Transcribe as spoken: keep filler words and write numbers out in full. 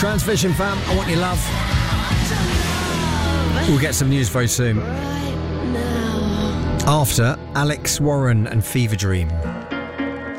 Transvision fam, I want your love. We'll get some news very soon. After Alex Warren and Fever Dream.